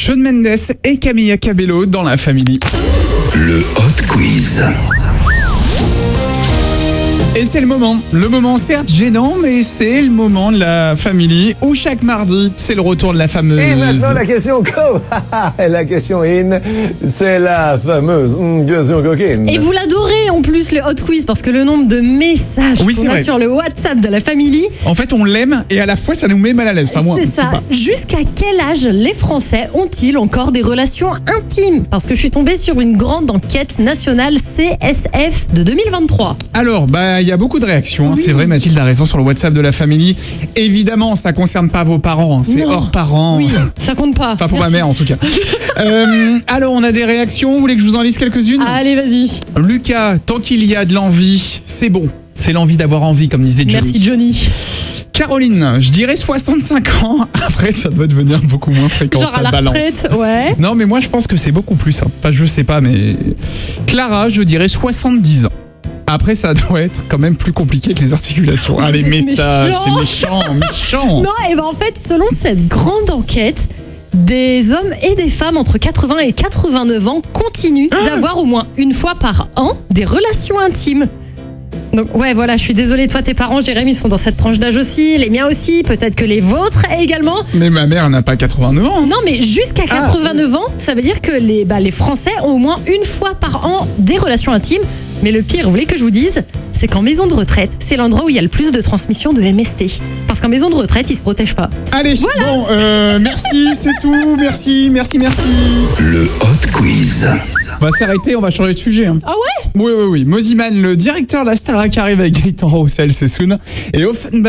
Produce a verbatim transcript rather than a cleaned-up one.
Shawn Mendes et Camila Cabello dans la Family. Le Hot Quiz. Et c'est le moment, le moment certes gênant, mais c'est le moment de la Family où chaque mardi, c'est le retour de la fameuse... Et maintenant, la question co, la question in, c'est la fameuse mm, question coquine. Et vous l'adorez en plus le Hot Quiz parce que le nombre de messages Oui, qu'on c'est a vrai. sur le WhatsApp de la Family, En fait, on l'aime et à la fois, ça nous met mal à l'aise. Enfin, moi, c'est ça. pas. Jusqu'à quel âge les Français ont-ils encore des relations intimes? Parce que je suis tombée sur une grande enquête nationale C S F de deux mille vingt-trois. Alors, bah, il y a beaucoup de réactions. hein. Oui. C'est vrai, Mathilde a raison sur le WhatsApp de la Family. Évidemment, ça concerne pas vos parents. hein. C'est Non. hors parents. Oui, ça compte pas. Enfin, pour Merci. ma mère, en tout cas. Euh, alors, on a des réactions. Vous voulez que je vous en lise quelques-unes? Allez, vas-y. Lucas, tant qu'il y a de l'envie, c'est bon. C'est l'envie d'avoir envie, comme disait Johnny. Merci Johnny. Caroline, je dirais soixante-cinq ans. Après, ça doit devenir beaucoup moins fréquent, Genre ça à la balance. retraite, ouais. Non, mais moi, je pense que c'est beaucoup plus. hein. Enfin, je sais pas, mais... Clara, je dirais soixante-dix ans. Après, ça doit être quand même plus compliqué que les articulations. Ah, les C'est messages, méchant. c'est méchant, méchant. Non, et ben en fait, selon cette grande enquête, des hommes et des femmes entre quatre-vingts et quatre-vingt-neuf ans continuent Ah. d'avoir au moins une fois par an des relations intimes. Donc ouais, voilà, je suis désolée, toi tes parents, Jérémy, sont dans cette tranche d'âge aussi, les miens aussi, peut-être que les vôtres également. Mais ma mère n'a pas quatre-vingt-neuf ans. Non, mais jusqu'à quatre-vingt-neuf ans, ça veut dire que les, bah, les Français ont au moins une fois par an des relations intimes. Mais le pire, vous voulez que je vous dise, c'est qu'en maison de retraite, c'est l'endroit où il y a le plus de transmission de M S T. Parce qu'en maison de retraite, ils se protègent pas. Allez, bon, euh, merci, c'est tout. Merci, merci, merci. Le Hot Quiz. On va s'arrêter, on va changer de sujet. hein. Ah ouais? Oui, oui, oui. Moziman, le directeur de la Starac, arrive avec Gaëtan Roussel, c'est soon. Et Offenbach